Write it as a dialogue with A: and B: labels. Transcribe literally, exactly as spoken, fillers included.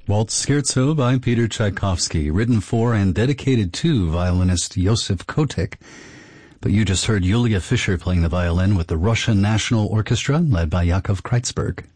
A: Waltz Scherzo by Peter Tchaikovsky, written for and dedicated to violinist Yosef Kotik. But you just heard Yulia Fischer playing the violin with the Russian National Orchestra, led by Yakov Kreitzberg.